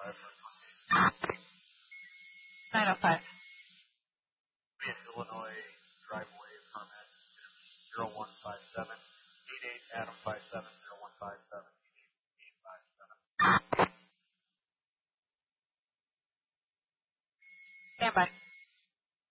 905. Illinois driveway permit 0157 Adam 57 0157 Stand by.